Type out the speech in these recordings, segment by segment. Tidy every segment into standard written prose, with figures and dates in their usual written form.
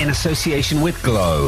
in association with Glow.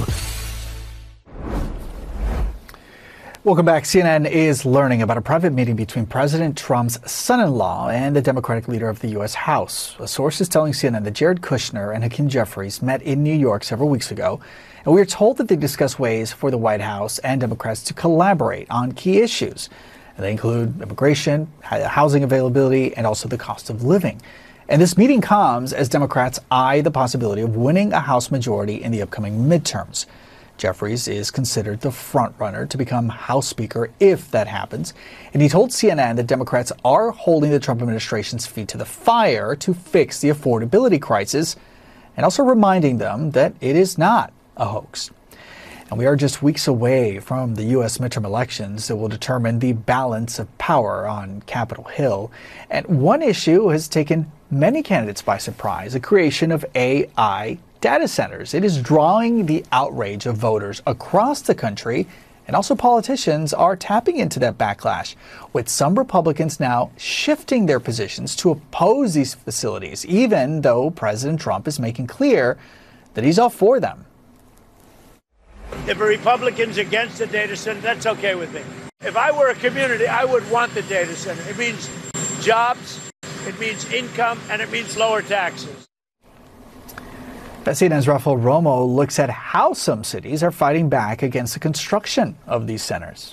Welcome back. CNN is learning about a private meeting between President Trump's son-in-law and the Democratic leader of the U.S. House. A source is telling CNN that Jared Kushner and Hakeem Jeffries met in New York several weeks ago, and we are told that they discussed ways for the White House and Democrats to collaborate on key issues. And they include immigration, housing availability, and also the cost of living. And this meeting comes as Democrats eye the possibility of winning a House majority in the upcoming midterms. Jeffries is considered the frontrunner to become House Speaker if that happens. And he told CNN that Democrats are holding the Trump administration's feet to the fire to fix the affordability crisis, and also reminding them that it is not a hoax. And we are just weeks away from the U.S. midterm elections that will determine the balance of power on Capitol Hill. And one issue has taken many candidates by surprise: the creation of AI data centers. It is drawing the outrage of voters across the country, and also politicians are tapping into that backlash, with some Republicans now shifting their positions to oppose these facilities, even though President Trump is making clear that he's all for them. If a Republican's against the data center, that's okay with me. If I were a community, I would want the data center. It means jobs, it means income, and it means lower taxes. CNN's Rafael Romo looks at how some cities are fighting back against the construction of these centers.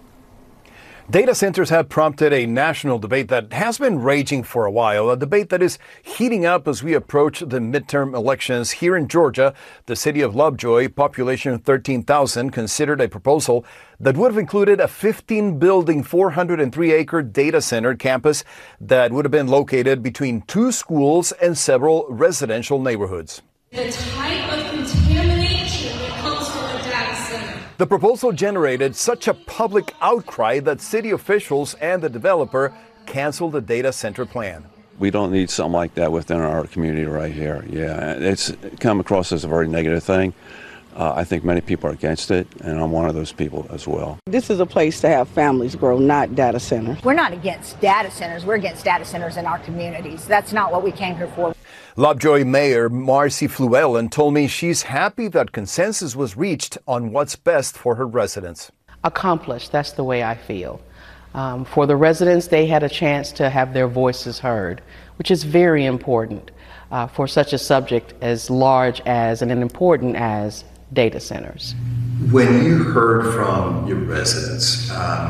Data centers have prompted a national debate that has been raging for a while, a debate that is heating up as we approach the midterm elections. Here in Georgia, the city of Lovejoy, population 13,000, considered a proposal that would have included a 15-building, 403-acre data center campus that would have been located between two schools and several residential neighborhoods. The type of contamination that comes from a data center. The proposal generated such a public outcry that city officials and the developer canceled the data center plan. We don't need something like that within our community right here. Yeah, it's come across as a very negative thing. I think many people are against it, and I'm one of those people as well. This is a place to have families grow, not data centers. We're not against data centers. We're against data centers in our communities. That's not what we came here for. Lovejoy Mayor Marcy Fluellen told me she's happy that consensus was reached on what's best for her residents. Accomplished, that's the way I feel. For the residents, they had a chance to have their voices heard, which is very important for such a subject as large as and important as data centers. When you heard from your residents,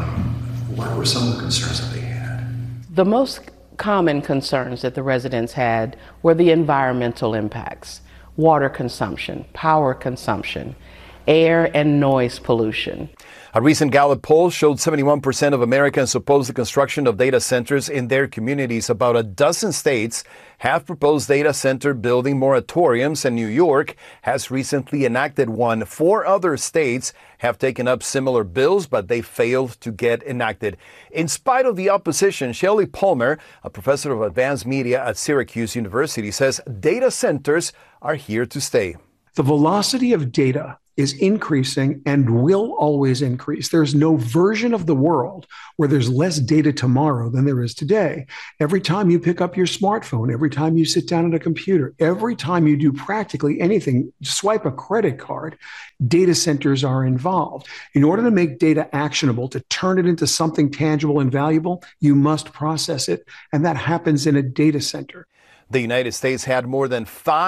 what were some of the concerns that they had? The most common concerns that the residents had were the environmental impacts, water consumption, power consumption, air and noise pollution. A recent Gallup poll showed 71% of Americans oppose the construction of data centers in their communities. About a dozen states have proposed data center building moratoriums, and New York has recently enacted one. 4 other states have taken up similar bills, but they failed to get enacted. In spite of the opposition, Shelley Palmer, a professor of advanced media at Syracuse University, says data centers are here to stay. The velocity of data is increasing and will always increase. There's no version of the world where there's less data tomorrow than there is today. Every time you pick up your smartphone, every time you sit down at a computer, every time you do practically anything, swipe a credit card, data centers are involved. In order to make data actionable, to turn it into something tangible and valuable, you must process it, and that happens in a data center. The United States had more than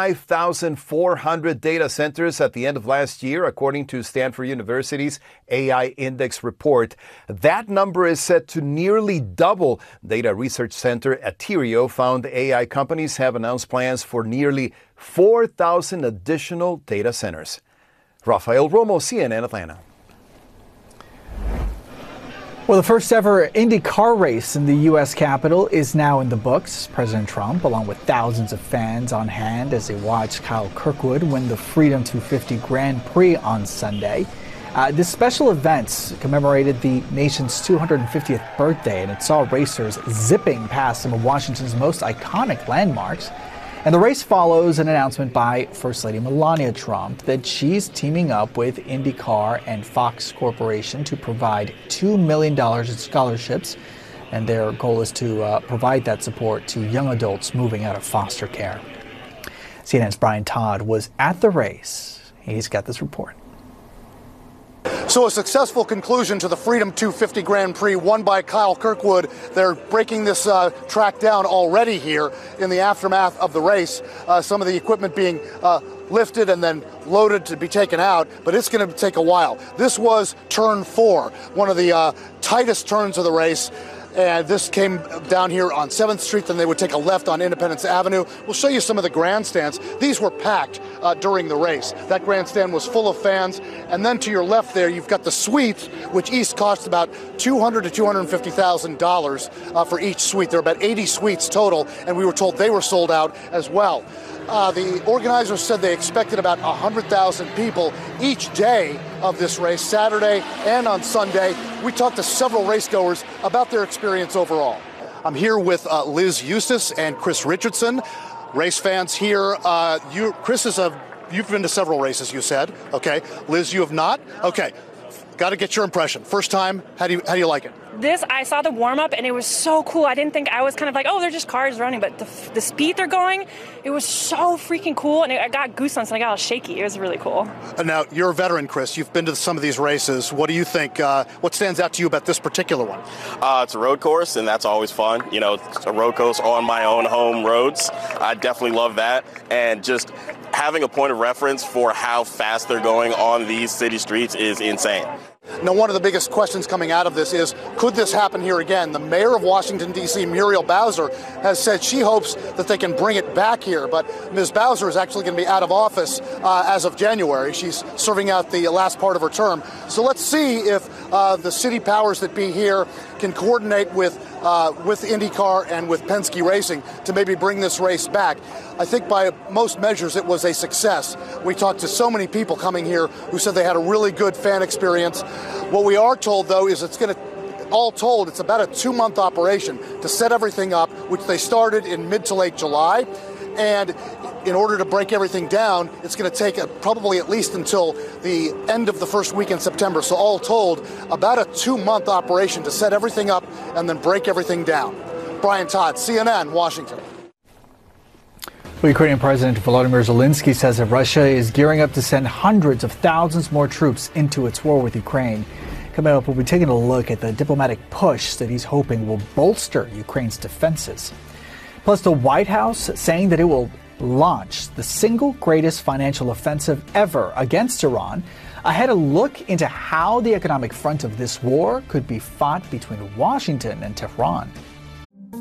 5,400 data centers at the end of last year, according to Stanford University's AI Index report. That number is set to nearly double. Data research center Aterio found AI companies have announced plans for nearly 4,000 additional data centers. Rafael Romo, CNN Atlanta. Well, the first ever Indy car race in the U.S. Capitol is now in the books. President Trump, along with thousands of fans on hand as they watched Kyle Kirkwood win the Freedom 250 Grand Prix on Sunday. This special event commemorated the nation's 250th birthday, and it saw racers zipping past some of Washington's most iconic landmarks. And the race follows an announcement by First Lady Melania Trump that she's teaming up with IndyCar and Fox Corporation to provide $2 million in scholarships. And their goal is to provide that support to young adults moving out of foster care. CNN's Brian Todd was at the race. He's got this report. So a successful conclusion to the Freedom 250 Grand Prix won by Kyle Kirkwood. They're breaking this track down already here in the aftermath of the race. Some of the equipment being lifted and then loaded to be taken out, but it's going to take a while. This was turn 4, one of the tightest turns of the race. And this came down here on 7th Street, then they would take a left on Independence Avenue. We'll show you some of the grandstands. These were packed during the race. That grandstand was full of fans. And then to your left there, you've got the suites, which each cost about $200,000 to $250,000 for each suite. There are about 80 suites total, and we were told they were sold out as well. The organizers said they expected about 100,000 people each day of this race, Saturday and on Sunday. We talked to several racegoers about their experience overall. I'm here with Liz Eustace and Chris Richardson, race fans here. Chris, you've been to several races, you said. Okay. Liz, you have not? Okay. Got to get your impression. First time, how do you like it? I saw the warm-up, and it was so cool. I didn't think, I was kind of like, oh, they're just cars running, but the speed they're going, it was so freaking cool, and I got goosebumps, and I got all shaky. It was really cool. Now, you're a veteran, Chris. You've been to some of these races. What do you think? What stands out to you about this particular one? It's a road course, and that's always fun. You know, it's a road course on my own home roads. I definitely love that, and just having a point of reference for how fast they're going on these city streets is insane. Now, one of the biggest questions coming out of this is, could this happen here again? The mayor of Washington, D.C., Muriel Bowser, has said she hopes that they can bring it back here. But Ms. Bowser is actually going to be out of office as of January. She's serving out the last part of her term. So let's see if the city powers that be here can coordinate with IndyCar and with Penske Racing to maybe bring this race back. I think by most measures it was a success. We talked to so many people coming here who said they had a really good fan experience. What we are told, though, is it's about a 2-month operation to set everything up, which they started in mid to late July. And in order to break everything down, it's going to take probably at least until the end of the first week in September. So all told, about a 2-month operation to set everything up and then break everything down. Brian Todd, CNN, Washington. Well, Ukrainian President Volodymyr Zelensky says that Russia is gearing up to send hundreds of thousands more troops into its war with Ukraine. Coming up, we'll be taking a look at the diplomatic push that he's hoping will bolster Ukraine's defenses. Plus, the White House saying that it will launch the single greatest financial offensive ever against Iran. Ahead, a look into how the economic front of this war could be fought between Washington and Tehran.